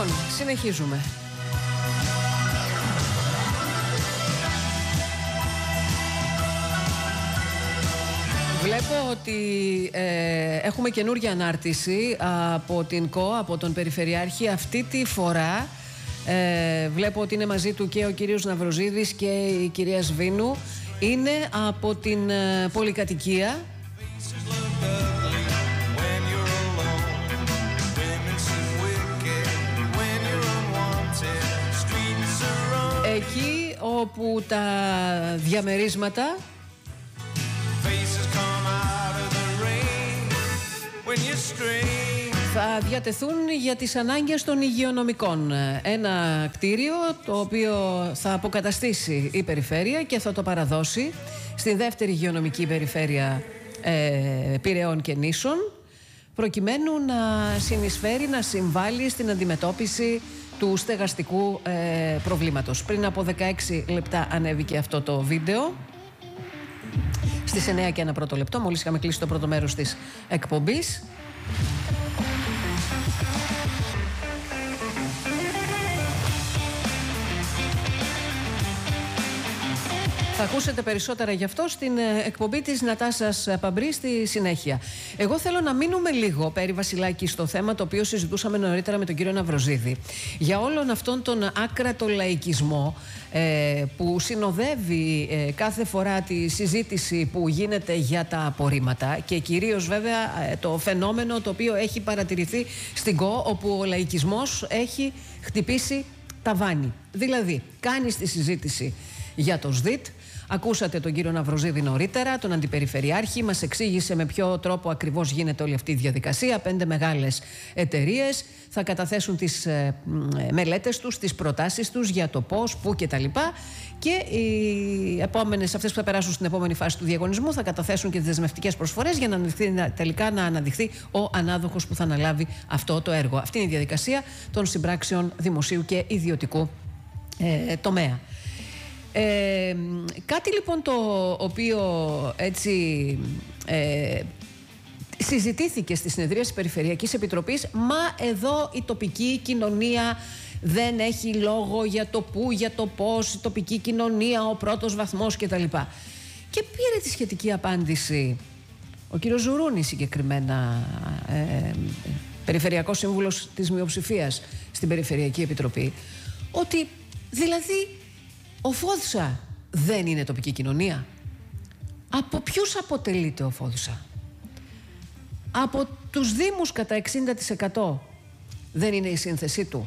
Λοιπόν, συνεχίζουμε. Βλέπω ότι έχουμε καινούργια ανάρτηση από την ΚΟ, από τον Περιφερειάρχη. Αυτή τη φορά βλέπω ότι είναι μαζί του και ο κύριος Ναυροζίδης και η κυρία Σβήνου. Είναι από την πολυκατοικία. Εκεί όπου τα διαμερίσματα θα διατεθούν για τις ανάγκες των υγειονομικών. Ένα κτίριο το οποίο θα αποκαταστήσει η περιφέρεια και θα το παραδώσει στη δεύτερη υγειονομική περιφέρεια Πειραιών και Νήσων, προκειμένου να συνεισφέρει, να συμβάλλει στην αντιμετώπιση του στεγαστικού προβλήματος. Πριν από 16 λεπτά ανέβηκε αυτό το βίντεο. Στις 9 και ένα πρώτο λεπτό, μόλις είχαμε κλείσει το πρώτο μέρος της εκπομπής. Θα ακούσετε περισσότερα γι' αυτό στην εκπομπή της Νατάσας Παμπρή στη συνέχεια. Εγώ θέλω να μείνουμε λίγο, Πέρι Βασιλάκη, στο θέμα το οποίο συζητούσαμε νωρίτερα με τον κύριο Ναυροζίδη. Για όλον αυτόν τον άκρατο λαϊκισμό που συνοδεύει κάθε φορά τη συζήτηση που γίνεται για τα απορρίμματα και κυρίως βέβαια το φαινόμενο το οποίο έχει παρατηρηθεί στην ΚΟ, όπου ο λαϊκισμός έχει χτυπήσει ταβάνι. Δηλαδή, κάνεις τη συζήτηση για το ΣΔΙΤ. Ακούσατε τον κύριο Ναυροζίδη νωρίτερα, τον Αντιπεριφερειάρχη, μας εξήγησε με ποιο τρόπο ακριβώς γίνεται όλη αυτή η διαδικασία. 5 μεγάλες εταιρείες θα καταθέσουν τις μελέτες τους, τις προτάσεις τους για το πώς, πού κτλ. Και οι επόμενες, αυτές που θα περάσουν στην επόμενη φάση του διαγωνισμού, θα καταθέσουν και τις δεσμευτικές προσφορές για να τελικά να αναδειχθεί ο ανάδοχος που θα αναλάβει αυτό το έργο. Αυτή είναι η διαδικασία των συμπράξεων δημοσίου και ιδιωτικού τομέα. Κάτι λοιπόν το οποίο έτσι συζητήθηκε στη συνεδρία της Περιφερειακής Επιτροπής, μα εδώ η τοπική κοινωνία δεν έχει λόγο για το πού, για το πώς, η τοπική κοινωνία, ο πρώτος βαθμός κτλ. Και πήρε τη σχετική απάντηση ο κύριος Ζουρούνης, συγκεκριμένα Περιφερειακός Σύμβουλος της Μειοψηφίας στην Περιφερειακή Επιτροπή, ότι δηλαδή ο Φόδουσα δεν είναι τοπική κοινωνία. Από ποιους αποτελείται ο Φόδουσα? Από τους δήμους κατά 60% δεν είναι η σύνθεσή του.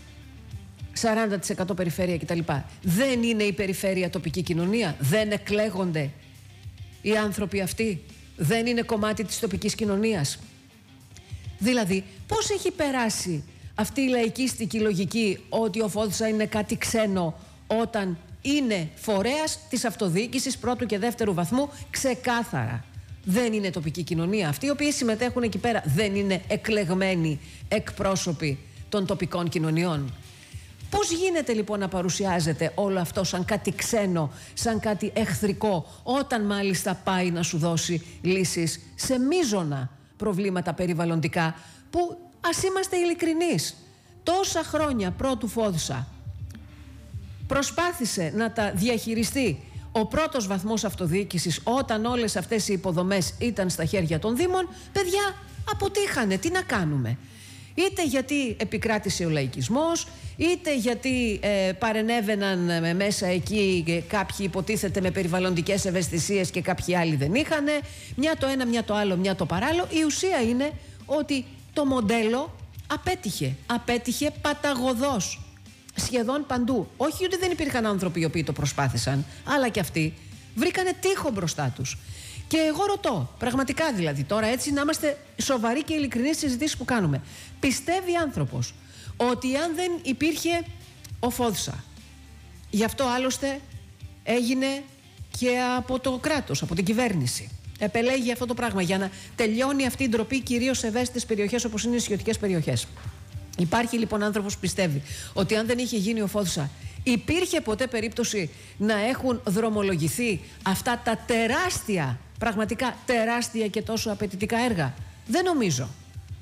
40% περιφέρεια κτλ. Δεν είναι η περιφέρεια τοπική κοινωνία. Δεν εκλέγονται οι άνθρωποι αυτοί. Δεν είναι κομμάτι της τοπικής κοινωνίας. Δηλαδή, πώς έχει περάσει αυτή η λαϊκίστικη λογική ότι ο Φόδουσα είναι κάτι ξένο, όταν είναι φορέας της αυτοδιοίκησης πρώτου και δεύτερου βαθμού? Ξεκάθαρα δεν είναι τοπική κοινωνία. Αυτοί οι οποίοι συμμετέχουν εκεί πέρα δεν είναι εκλεγμένοι εκπρόσωποι των τοπικών κοινωνιών. Πώς γίνεται λοιπόν να παρουσιάζεται όλο αυτό σαν κάτι ξένο, σαν κάτι εχθρικό, όταν μάλιστα πάει να σου δώσει λύσεις σε μείζωνα προβλήματα περιβαλλοντικά που, ας είμαστε ειλικρινείς, τόσα χρόνια πρώτου Φόδουσα προσπάθησε να τα διαχειριστεί ο πρώτος βαθμός αυτοδιοίκησης, όταν όλες αυτές οι υποδομές ήταν στα χέρια των Δήμων. Παιδιά, αποτύχανε. Τι να κάνουμε? Είτε γιατί επικράτησε ο λαϊκισμός, είτε γιατί παρενέβαιναν μέσα εκεί κάποιοι υποτίθεται με περιβαλλοντικές ευαισθησίες και κάποιοι άλλοι δεν είχαν. Μια το ένα, μια το άλλο, μια το παράλληλο. Η ουσία είναι ότι το μοντέλο απέτυχε παταγωδώς. Σχεδόν παντού. Όχι ότι δεν υπήρχαν άνθρωποι οι οποίοι το προσπάθησαν, αλλά και αυτοί βρήκανε τείχο μπροστά τους. Και εγώ ρωτώ, πραγματικά δηλαδή, τώρα έτσι να είμαστε σοβαροί και ειλικρινείς στις συζητήσεις που κάνουμε, πιστεύει άνθρωπος ότι αν δεν υπήρχε ο Φόδουσα, γι' αυτό άλλωστε έγινε και από το κράτος, από την κυβέρνηση, επελέγει αυτό το πράγμα για να τελειώνει αυτή η ντροπή, κυρίως σε ευαίσθητες περιοχές όπως είναι οι νησιωτικές περιοχές. Υπάρχει λοιπόν άνθρωπος που πιστεύει ότι αν δεν είχε γίνει ο Φόδουσα, υπήρχε ποτέ περίπτωση να έχουν δρομολογηθεί αυτά τα τεράστια, πραγματικά τεράστια και τόσο απαιτητικά έργα? Δεν νομίζω.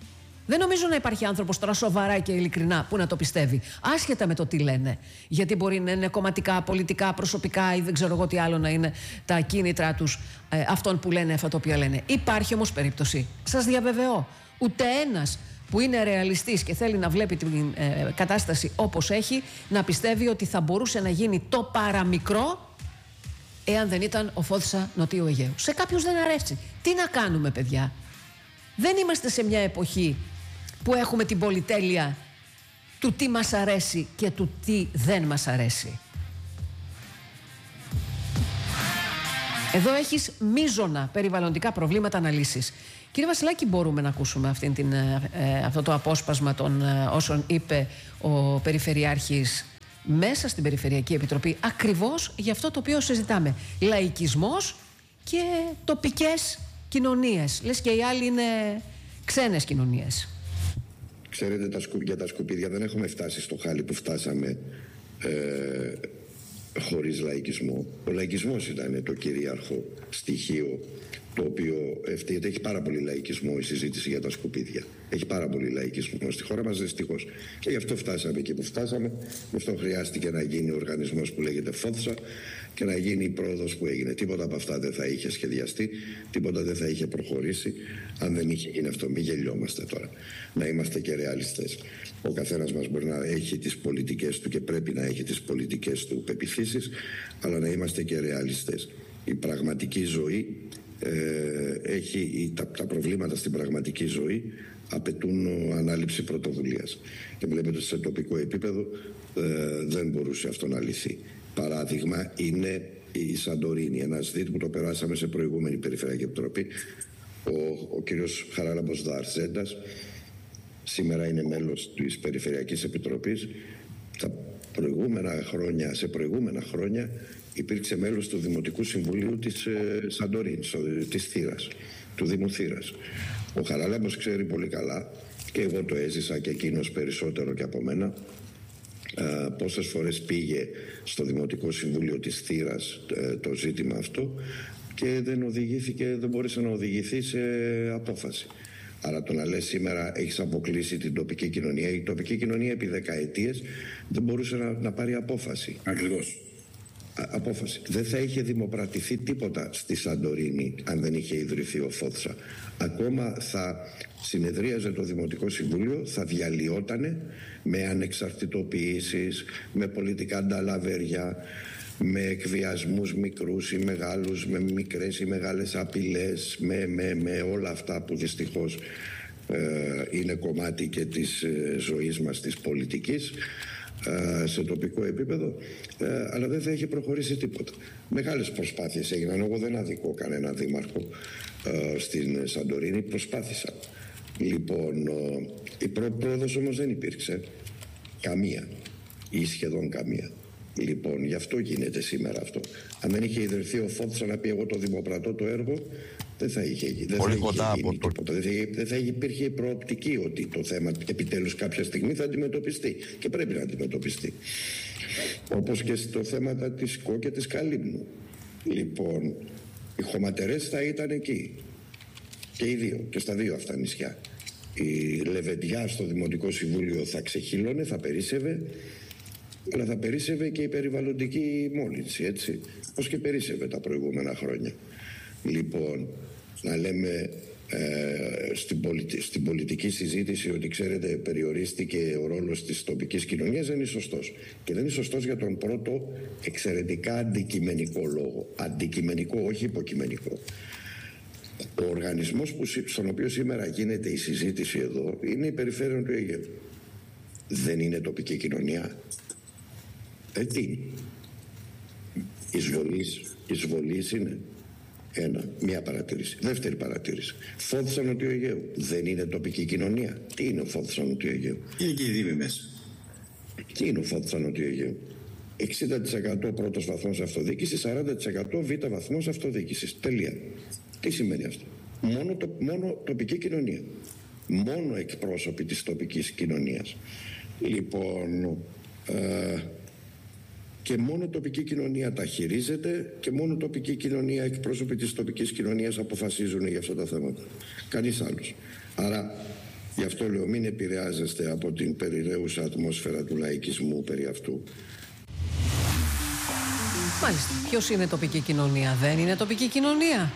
Δεν νομίζω να υπάρχει άνθρωπος τώρα σοβαρά και ειλικρινά που να το πιστεύει. Άσχετα με το τι λένε. Γιατί μπορεί να είναι κομματικά, πολιτικά, προσωπικά ή δεν ξέρω εγώ τι άλλο να είναι τα κίνητρα τους αυτών που λένε αυτά τα οποία λένε. Υπάρχει όμως περίπτωση. Σας διαβεβαιώ. Ούτε ένας που είναι ρεαλιστής και θέλει να βλέπει την κατάσταση όπως έχει, να πιστεύει ότι θα μπορούσε να γίνει το παραμικρό εάν δεν ήταν ο Φόθησα Νοτίου Αιγαίου. Σε κάποιους δεν αρέσει. Τι να κάνουμε, παιδιά? Δεν είμαστε σε μια εποχή που έχουμε την πολυτέλεια του τι μας αρέσει και του τι δεν μας αρέσει. Εδώ έχεις μείζωνα περιβαλλοντικά προβλήματα να λύσεις. Κύριε Βασιλάκη, μπορούμε να ακούσουμε αυτό το απόσπασμα των όσων είπε ο Περιφερειάρχης μέσα στην Περιφερειακή Επιτροπή, ακριβώς για αυτό το οποίο συζητάμε. Λαϊκισμός και τοπικές κοινωνίες. Λες και οι άλλοι είναι ξένες κοινωνίες. Ξέρετε, για τα σκουπίδια δεν έχουμε φτάσει στο χάλι που φτάσαμε χωρίς λαϊκισμό. Ο λαϊκισμός ήταν το κυρίαρχο στοιχείο, το οποίο έχει πάρα πολύ λαϊκισμό η συζήτηση για τα σκουπίδια. Έχει πάρα πολύ λαϊκισμό στη χώρα μας, δυστυχώς. Και γι' αυτό φτάσαμε εκεί που φτάσαμε. Γι' αυτό χρειάστηκε να γίνει ο οργανισμός που λέγεται Φόθησα και να γίνει η πρόοδος που έγινε. Τίποτα από αυτά δεν θα είχε σχεδιαστεί, τίποτα δεν θα είχε προχωρήσει αν δεν είχε γίνει αυτό. Μην γελιόμαστε τώρα. Να είμαστε και ρεαλιστές. Ο καθένας μας μπορεί να έχει τις πολιτικές του και πρέπει να έχει τις πολιτικές του πεποιθήσεις, αλλά να είμαστε και ρεαλιστές. Η πραγματική ζωή τα προβλήματα στην πραγματική ζωή απαιτούν ανάληψη πρωτοβουλίας. Και βλέπετε ότι σε τοπικό επίπεδο δεν μπορούσε αυτό να λυθεί. Παράδειγμα είναι η Σαντορίνη, ένα ζήτημα που το περάσαμε σε προηγούμενη Περιφερειακή Επιτροπή. Ο κύριος Χαράλαμπος Δαρζέντας σήμερα είναι μέλος της Περιφερειακής Επιτροπής. Σε προηγούμενα χρόνια υπήρξε μέλος του Δημοτικού Συμβουλίου της Σαντορίνης, της Θήρας, του Δήμου Θήρας. Ο Χαράλαμπος ξέρει πολύ καλά, και εγώ το έζησα και εκείνος περισσότερο και από μένα, πόσες φορές πήγε στο Δημοτικό Συμβούλιο της Θήρας το ζήτημα αυτό και δεν μπόρεσε να οδηγηθεί σε απόφαση. Άρα το να λες σήμερα έχεις αποκλείσει την τοπική κοινωνία, η τοπική κοινωνία επί δεκαετίες δεν μπορούσε να πάρει απόφαση. Ακριβώς. Απόφαση. Δεν θα είχε δημοπρατηθεί τίποτα στη Σαντορίνη αν δεν είχε ιδρυθεί ο Φόθησα. Ακόμα θα συνεδρίαζε το Δημοτικό Συμβούλιο, θα διαλυότανε με ανεξαρτητοποιήσεις, με πολιτικά νταλαβέρια, με εκβιασμούς μικρούς ή μεγάλους, με μικρές ή μεγάλες απειλές, με όλα αυτά που δυστυχώς είναι κομμάτι και της ζωής μας, της πολιτικής, σε τοπικό επίπεδο, αλλά δεν θα έχει προχωρήσει τίποτα. Μεγάλες προσπάθειες έγιναν. Εγώ δεν αδικώ κανένα δήμαρχο στην Σαντορίνη, προσπάθησαν. Λοιπόν, η πρόοδος όμως δεν υπήρξε καμία ή σχεδόν καμία. Λοιπόν, γι' αυτό γίνεται σήμερα αυτό. Αν δεν είχε ιδρυθεί ο Φόθησα να πει εγώ το δημοπρατώ το έργο, δεν θα είχε γίνει τίποτα. Δεν θα υπήρχε η προοπτική ότι το θέμα επιτέλους κάποια στιγμή θα αντιμετωπιστεί και πρέπει να αντιμετωπιστεί. Όπως και στο θέμα της ΚΟ και της Καλύμνου. Λοιπόν, οι χωματερές θα ήταν εκεί. Και οι δύο, και στα δύο αυτά νησιά. Η Λεβεντιά στο Δημοτικό Συμβούλιο θα ξεχύλωνε, θα περίσσευε, αλλά θα περίσσευε και η περιβαλλοντική μόλυνση, έτσι, όπως και περίσσευε τα προηγούμενα χρόνια. Λοιπόν, να λέμε στην πολιτική συζήτηση ότι, ξέρετε, περιορίστηκε ο ρόλος της τοπικής κοινωνίας, δεν είναι σωστός. Και δεν είναι σωστός για τον πρώτο εξαιρετικά αντικειμενικό λόγο. Αντικειμενικό, όχι υποκειμενικό. Ο οργανισμός στον οποίο σήμερα γίνεται η συζήτηση εδώ είναι η Περιφέρεια του Αιγαίου. Δεν είναι τοπική κοινωνία. Τι είναι? Εισβολής είναι. Μία παρατήρηση. Δεύτερη παρατήρηση. Φόθησα Νοτιού Αιγαίου. Δεν είναι τοπική κοινωνία. Τι είναι ο Φόθησα Νοτιού Αιγαίου? Είναι και οι δήμοι μέσα. Τι είναι ο Φόθησα Νοτιού Αιγαίου? 60% πρώτος βαθμός αυτοδιοίκησης, 40% β' βαθμός αυτοδιοίκησης. Τελεία. Τι σημαίνει αυτό? Μόνο τοπική κοινωνία. Μόνο εκπρόσωποι της τοπικής κοινωνίας. Λοιπόν, και μόνο τοπική κοινωνία τα χειρίζεται και μόνο τοπική κοινωνία, εκπρόσωποι της τοπικής κοινωνίας αποφασίζουν για αυτά τα θέματα. Κανείς άλλος. Άρα Γι' αυτό λέω, μην επηρεάζεστε από την περιραίουσα ατμόσφαιρα του λαϊκισμού περί αυτού. Μάλιστα. Ποιος είναι τοπική κοινωνία? Δεν είναι τοπική κοινωνία.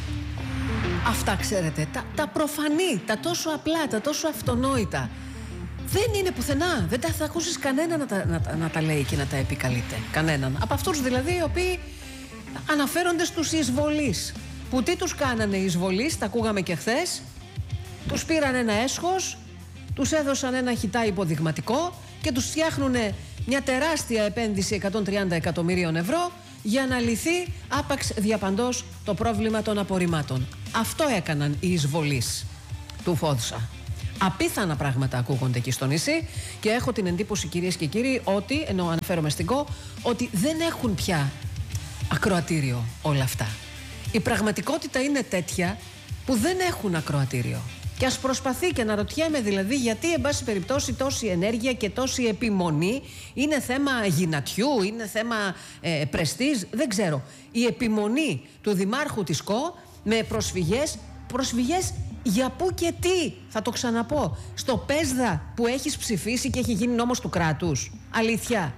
Αυτά, ξέρετε, τα προφανή, τα τόσο απλά, τα τόσο αυτονόητα, δεν είναι πουθενά. Δεν θα ακούσεις κανέναν να τα λέει και να τα επικαλείται. Κανέναν. Από αυτούς δηλαδή οι οποίοι αναφέρονται στους εισβολείς. Που τι τους κάνανε οι εισβολείς, τα ακούγαμε και χθες. Τους πήραν ένα έσχος, τους έδωσαν ένα χιτά υποδειγματικό και τους φτιάχνουν μια τεράστια επένδυση 130 εκατομμυρίων ευρώ για να λυθεί άπαξ διαπαντός το πρόβλημα των απορριμμάτων. Αυτό έκαναν οι εισβολείς του Φόδσα. Απίθανα πράγματα ακούγονται εκεί στο νησί και έχω την εντύπωση, κυρίες και κύριοι, ότι, ενώ αναφέρομαι στην ΚΟ, ότι δεν έχουν πια ακροατήριο όλα αυτά. Η πραγματικότητα είναι τέτοια που δεν έχουν ακροατήριο. Και ας προσπαθεί, και να ρωτιέμαι δηλαδή γιατί εν πάση περιπτώσει τόση ενέργεια και τόση επιμονή. Είναι θέμα γυνατιού, είναι θέμα πρεστίζ, δεν ξέρω. Η επιμονή του Δημάρχου της ΚΟ με προσφυγές για πού και τι, θα το ξαναπώ, στο ΠΕΣΔΑ που έχεις ψηφίσει και έχει γίνει νόμος του κράτους. Αλήθεια.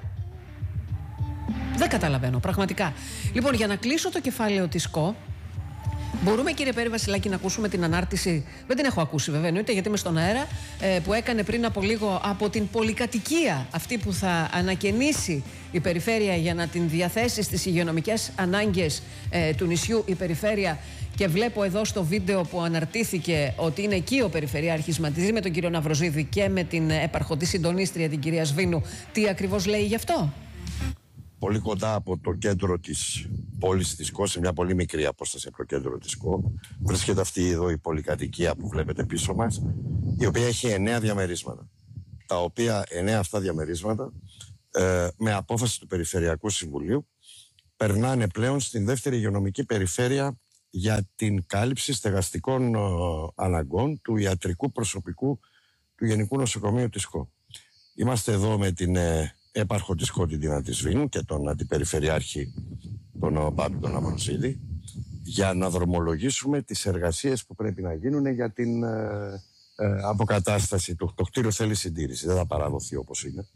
Δεν καταλαβαίνω, πραγματικά. Λοιπόν, για να κλείσω το κεφάλαιο της ΚΟ, μπορούμε, κύριε Πέρη Βασιλάκη, να ακούσουμε την ανάρτηση, δεν την έχω ακούσει βέβαια, εννοείται, γιατί είμαι στον αέρα, που έκανε πριν από λίγο από την πολυκατοικία, αυτή που θα ανακαινήσει η περιφέρεια για να την διαθέσει στις υγειονομικές ανάγκες του νησιού η περιφέρεια. Και βλέπω εδώ στο βίντεο που αναρτήθηκε ότι είναι εκεί ο Περιφερειάρχης μαζί με τον κύριο Ναυροζίδη και με την επαρχοντή συντονίστρια, την κυρία Σβήνου. Τι ακριβώς λέει γι' αυτό? Πολύ κοντά από το κέντρο της πόλης της ΚΟ, σε μια πολύ μικρή απόσταση από το κέντρο της ΚΟ, βρίσκεται αυτή εδώ η πολυκατοικία που βλέπετε πίσω μας, η οποία έχει 9 διαμερίσματα. Τα οποία 9 αυτά διαμερίσματα, με απόφαση του Περιφερειακού Συμβουλίου, περνάνε πλέον στην δεύτερη υγειονομική περιφέρεια για την κάλυψη στεγαστικών αναγκών του ιατρικού προσωπικού του Γενικού Νοσοκομείου της ΚΟ. Είμαστε εδώ με την έπαρχο της ΚΟ, την Τίνα της Σβήνου, και τον αντιπεριφερειάρχη, τον Πάπη τον Ναυροζίδη, για να δρομολογήσουμε τις εργασίες που πρέπει να γίνουν για την αποκατάσταση του. Το κτίριο θέλει συντήρηση, δεν θα παραδοθεί όπως είναι.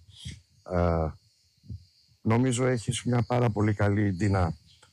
Νομίζω έχεις μια πάρα πολύ καλή, Τίνα,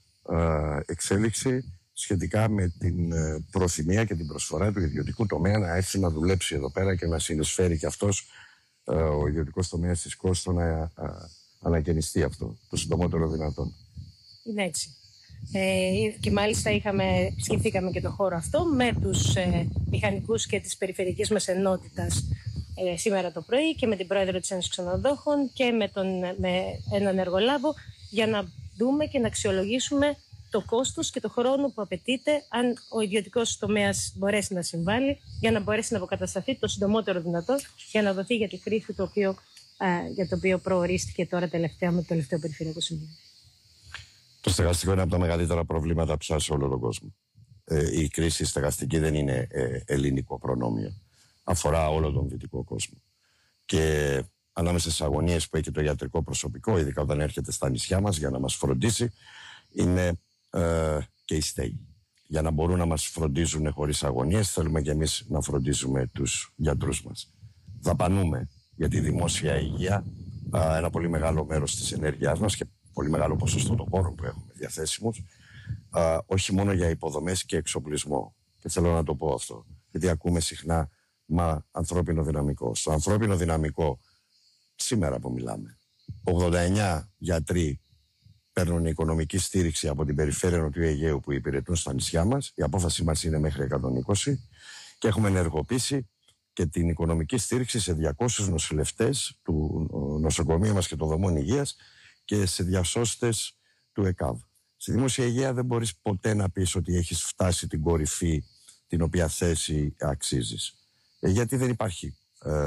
εξέλιξη σχετικά με την προθυμία και την προσφορά του ιδιωτικού τομέα να έρθει να δουλέψει εδώ πέρα και να συνεισφέρει και αυτός ο ιδιωτικός τομέας της ΚΟ στο να ανακαινιστεί αυτό το συντομότερο δυνατόν. Είναι έτσι. Και μάλιστα σκεφτήκαμε και το χώρο αυτό με τους μηχανικούς και της περιφερειακής μας ενότητας σήμερα το πρωί και με την πρόεδρο της Ένωσης Ξενοδόχων και με έναν εργολάβο, για να δούμε και να αξιολογήσουμε το κόστος και το χρόνο που απαιτείται, αν ο ιδιωτικός τομέας μπορέσει να συμβάλλει, για να μπορέσει να αποκατασταθεί το συντομότερο δυνατό, για να δοθεί για τη χρήση για το οποίο προορίστηκε τώρα τελευταία με το τελευταίο Περιφερειακό Συμβούλιο. Το στεγαστικό είναι από τα μεγαλύτερα προβλήματα πια σε όλο τον κόσμο. Η κρίση στεγαστική δεν είναι ελληνικό προνόμιο. Αφορά όλο τον δυτικό κόσμο. Και ανάμεσα στις αγωνίες που έχει το ιατρικό προσωπικό, ειδικά όταν έρχεται στα νησιά μας για να μας φροντίσει, είναι και οι στέγοι. Για να μπορούν να μας φροντίζουν χωρίς αγωνίες, θέλουμε και εμείς να φροντίζουμε τους γιατρούς μας. Δαπανούμε για τη δημόσια υγεία ένα πολύ μεγάλο μέρος της ενέργειάς μας και πολύ μεγάλο ποσοστό των πόρων που έχουμε διαθέσιμους, όχι μόνο για υποδομές και εξοπλισμό. Και θέλω να το πω αυτό, γιατί ακούμε συχνά ανθρώπινο δυναμικό. Στο ανθρώπινο δυναμικό, σήμερα που μιλάμε, 89 γιατροί παίρνουν οικονομική στήριξη από την περιφέρεια Νοτιού Αιγαίου που υπηρετούν στα νησιά μας. Η απόφαση μας είναι μέχρι 120 και έχουμε ενεργοποιήσει και την οικονομική στήριξη σε 200 νοσηλευτές του νοσοκομείου μας και των δομών υγείας και σε διασώστες του ΕΚΑΒ. Στη δημόσια υγεία δεν μπορείς ποτέ να πεις ότι έχεις φτάσει την κορυφή την οποία θέση αξίζεις. Γιατί δεν υπάρχει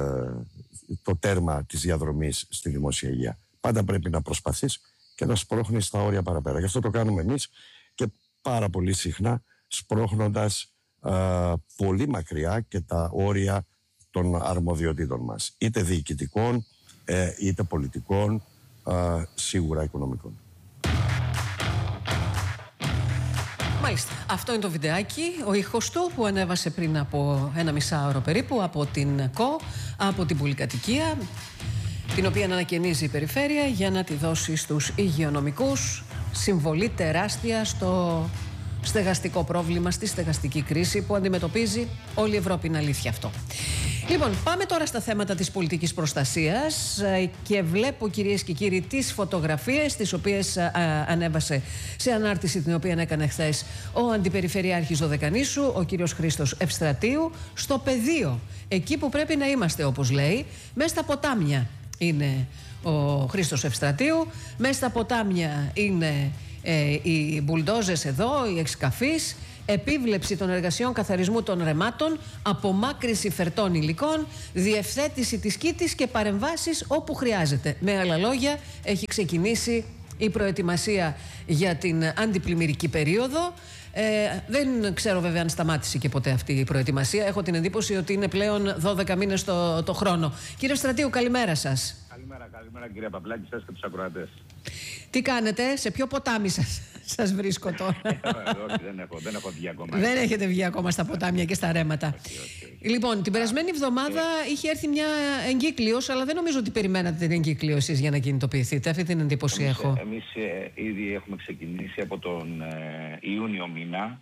το τέρμα της διαδρομής στη δημόσια υγεία. Πάντα πρέπει να προσπαθείς και να σπρώχνεις τα όρια παραπέρα. Γι' αυτό το κάνουμε εμείς και πάρα πολύ συχνά σπρώχνοντας πολύ μακριά και τα όρια των αρμοδιοτήτων μας. Είτε διοικητικών, είτε πολιτικών, σίγουρα οικονομικών. Μάλιστα. Αυτό είναι το βιντεάκι, ο ήχος του που ανέβασε πριν από 1,5 ώρα περίπου από την ΚΟ, από την πολυκατοικία, την οποία ανακαινίζει η περιφέρεια για να τη δώσει στους υγειονομικούς. Συμβολή τεράστια στο στεγαστικό πρόβλημα, στη στεγαστική κρίση που αντιμετωπίζει όλη η Ευρώπη. Είναι αλήθεια αυτό. Λοιπόν, πάμε τώρα στα θέματα της πολιτικής προστασίας και βλέπω, κυρίες και κύριοι, τις φωτογραφίες τις οποίες ανέβασε σε ανάρτηση την οποία έκανε χθες ο Αντιπεριφερειάρχης Δωδεκανήσου, ο κύριος Χρήστος Ευστρατείου, στο πεδίο, εκεί που πρέπει να είμαστε, όπως λέει, μέσα στα ποτάμια είναι ο Χρήστος Ευστρατείου, μέσα στα ποτάμια είναι οι μπουλντόζες εδώ, οι εξκαφείς, επίβλεψη των εργασιών καθαρισμού των ρεμάτων, απομάκρυση φερτών υλικών, διευθέτηση της κήτης και παρεμβάσεις όπου χρειάζεται. Με άλλα λόγια, έχει ξεκινήσει η προετοιμασία για την αντιπλημμυρική περίοδο. Δεν ξέρω βέβαια αν σταμάτησε και ποτέ αυτή η προετοιμασία. Έχω την εντύπωση ότι είναι πλέον 12 μήνες το χρόνο. Κύριε Στρατείου, καλημέρα σας. Καλημέρα κύριε Παπλάκη, σας και τους ακροατές. Τι κάνετε, σε ποιο ποτάμι σας βρίσκω τώρα? Όχι, δεν έχω βγει ακόμα. Δεν έχετε βγει ακόμα στα ποτάμια και στα ρέματα. Όχι. Λοιπόν, την περασμένη εβδομάδα είχε έρθει μια εγκύκλειος, αλλά δεν νομίζω ότι περιμένατε την εγκύκλειο εσείς για να κινητοποιηθείτε. Αυτή την εντύπωση έχω. Εμείς ήδη έχουμε ξεκινήσει από τον Ιούνιο μήνα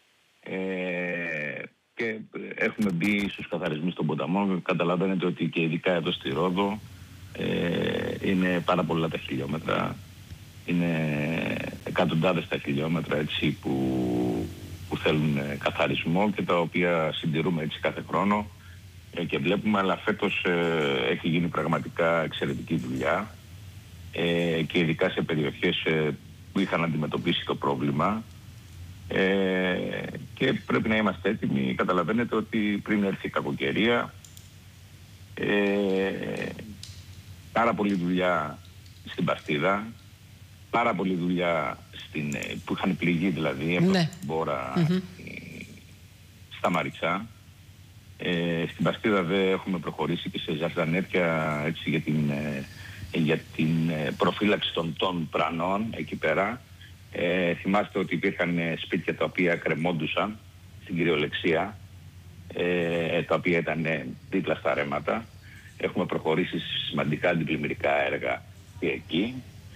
και έχουμε μπει στους καθαρισμούς των ποταμών. Καταλαβαίνετε ότι και ειδικά εδώ στη Ρόδο είναι πάρα πολλά τα χιλιόμετρα. Είναι εκατοντάδες τα χιλιόμετρα έτσι, που θέλουν καθαρισμό και τα οποία συντηρούμε έτσι κάθε χρόνο και βλέπουμε, αλλά φέτος έχει γίνει πραγματικά εξαιρετική δουλειά και ειδικά σε περιοχές που είχαν αντιμετωπίσει το πρόβλημα και πρέπει να είμαστε έτοιμοι. Καταλαβαίνετε ότι πριν έρθει η κακοκαιρία, πάρα πολλή δουλειά στην Παστίδα, πάρα πολλή δουλειά που είχαν πληγεί δηλαδή από την Μπόρα στα Μαριτσά. Στην Παστίδα δεν έχουμε προχωρήσει και σε ζαρζανέτια έτσι, για την προφύλαξη των πρανών εκεί πέρα. Θυμάστε ότι υπήρχαν σπίτια τα οποία κρεμόντουσαν στην κυριολεξία, τα οποία ήταν δίπλα στα ρέματα. Έχουμε προχωρήσει σε σημαντικά αντιπλημμυρικά έργα και εκεί.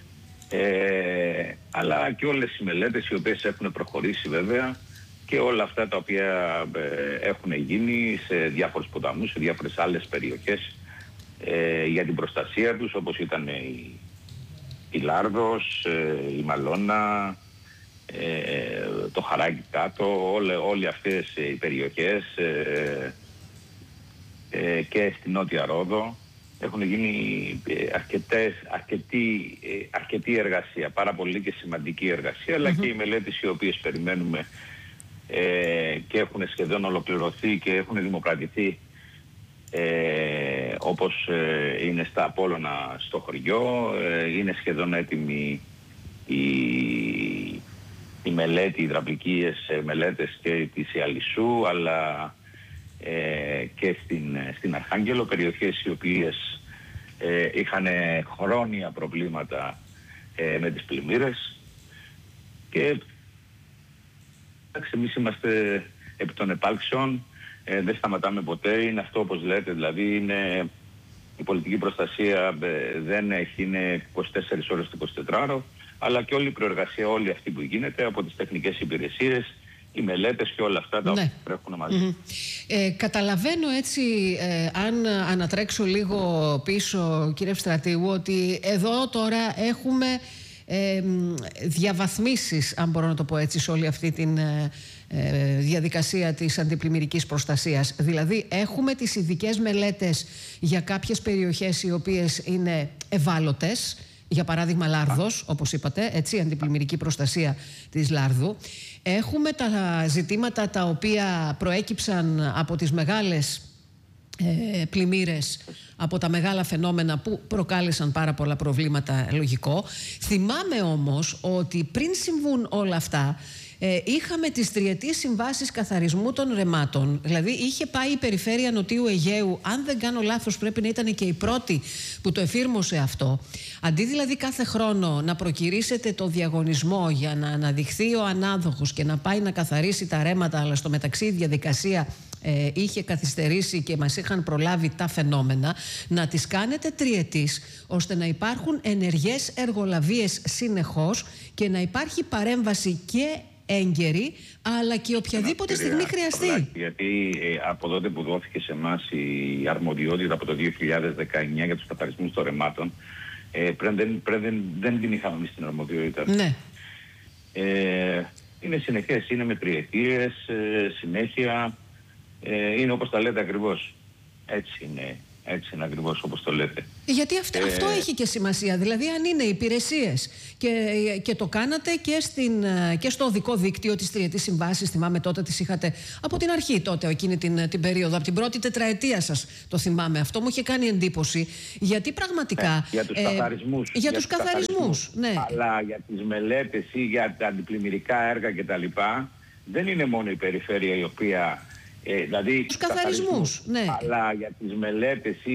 Αλλά και όλες οι μελέτες οι οποίες έχουν προχωρήσει βέβαια και όλα αυτά τα οποία έχουν γίνει σε διάφορους ποταμούς, σε διάφορες άλλες περιοχές για την προστασία τους, όπως ήταν η Λάρδος, η Μαλώνα, το Χαράκι κάτω, όλοι αυτές οι περιοχές και στη Νότια Ρόδο. Έχουν γίνει αρκετή εργασία, πάρα πολύ και σημαντική εργασία, αλλά και οι μελέτες οι οποίες περιμένουμε και έχουν σχεδόν ολοκληρωθεί και έχουν δημοκρατηθεί, όπως είναι στα Απόλλωνα στο χωριό. Είναι σχεδόν έτοιμη η μελέτη, οι υδραυλικές μελέτες και της Ιαλισσού, αλλά και στην Αρχάγγελο, περιοχές οι οποίες είχαν χρόνια προβλήματα με τις πλημμύρες και εμείς είμαστε επί των επάλξεων, δεν σταματάμε ποτέ. Είναι αυτό όπως λέτε, δηλαδή είναι, η πολιτική προστασία δεν έχει, είναι 24 ώρες το 24ωρο, αλλά και όλη η προεργασία, όλη αυτή που γίνεται από τις τεχνικές υπηρεσίες, οι μελέτες και όλα αυτά τα οποία τρέχουν μαζί. Καταλαβαίνω έτσι, αν ανατρέξω λίγο πίσω, κύριε Ευστρατείου, ότι εδώ τώρα έχουμε διαβαθμίσεις, αν μπορώ να το πω έτσι, σε όλη αυτή τη διαδικασία της αντιπλημμυρικής προστασίας. Δηλαδή έχουμε τις ειδικές μελέτες για κάποιες περιοχές οι οποίες είναι ευάλωτες, για παράδειγμα Λάρδος, όπως είπατε, έτσι, αντιπλημμυρική προστασία της Λάρδου. Έχουμε τα ζητήματα τα οποία προέκυψαν από τις μεγάλες πλημμύρες, από τα μεγάλα φαινόμενα που προκάλεσαν πάρα πολλά προβλήματα, λογικό. Θυμάμαι όμως ότι πριν συμβούν όλα αυτά, είχαμε τις τριετίες συμβάσεις καθαρισμού των ρεμάτων. Δηλαδή είχε πάει η Περιφέρεια Νοτιού Αιγαίου, αν δεν κάνω λάθος πρέπει να ήταν και η πρώτη που το εφήρμοσε αυτό. Αντί δηλαδή κάθε χρόνο να προκυρήσετε το διαγωνισμό για να αναδειχθεί ο ανάδοχος και να πάει να καθαρίσει τα ρέματα, αλλά στο μεταξύ η διαδικασία είχε καθυστερήσει και μας είχαν προλάβει τα φαινόμενα, να τις κάνετε τριετής, ώστε να υπάρχουν ενεργές εργολαβίες συνεχώς και να υπάρχει παρέμβαση και έγκαιρη, αλλά και οποιαδήποτε στιγμή χρειαστεί. Γιατί από τότε που δόθηκε σε εμάς η αρμοδιότητα από το 2019 για τους καθαρισμούς των ρεμάτων, δεν την είχαμε εμείς την αρμοδιότητα. Ναι. Είναι συνεχές, είναι με τριετίες, συνέχεια. Είναι όπως τα λέτε ακριβώς. Έτσι είναι ακριβώς όπως το λέτε. Γιατί αυτό έχει και σημασία. Δηλαδή αν είναι υπηρεσίες και το κάνατε και στο οδικό δίκτυο της τριετής συμβάσης, θυμάμαι τότε τις είχατε από την αρχή τότε εκείνη την περίοδο, από την πρώτη τετραετία σας το θυμάμαι. Αυτό μου είχε κάνει εντύπωση, γιατί πραγματικά για τους καθαρισμούς. Για τους καθαρισμούς, ναι. Αλλά για τις μελέτες ή για τα αντιπλημμυρικά έργα κτλ. Δεν είναι μόνο η περιφέρεια η οποία... δηλαδή τους καθαρισμούς, ναι. Αλλά για τις μελέτες